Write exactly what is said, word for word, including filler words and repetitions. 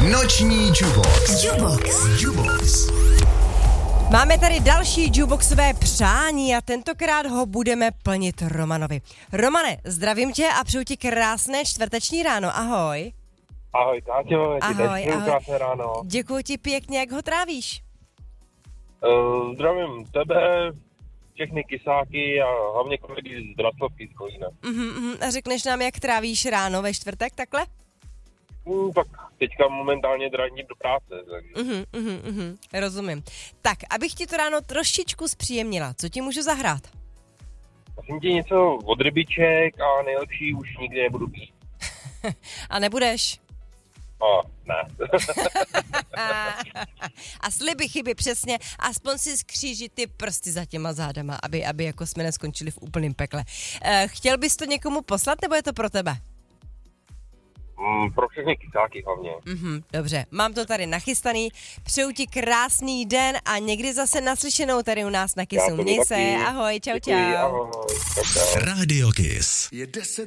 Noční Jubox. Jubox. Jubox. Máme tady další jukeboxové přání a tentokrát ho budeme plnit Romanovi. Romane, zdravím tě a přeju ti krásné čtvrteční ráno. Ahoj. Ahoj, Táťo, já ti Ahoj, teď ahoj. krásné ráno. Děkuji ti pěkně, jak ho trávíš? Uh, zdravím tebe, všechny kysáky a hlavně kolegy z Draclovky z Kolína. Uh-huh, uh-huh. A řekneš nám, jak trávíš ráno ve čtvrtek, takhle? Hmm, tak teďka momentálně dráždím do práce, takže. Uh-huh, uh-huh, uh-huh. Rozumím. Tak, abych ti to ráno trošičku zpříjemnila, co ti můžu zahrát? Prosím tě něco od rybiček a nejlepší už nikdy nebudu pít. A nebudeš? A ne. A sliby chyby, přesně, aspoň si skřížit ty prsty za těma zádama, aby, aby jako jsme neskončili v úplném pekle. E, chtěl bys to někomu poslat, nebo je to pro tebe? Mm, pro všechny kysáky hlavně. Mhm, dobře, mám to tady nachystaný, přeju ti krásný den a někdy zase naslyšenou tady u nás na Kissu. Měj se, ahoj, čau, Děkuji, čau. ahoj, čau, čau. Radio Kiss. Je deset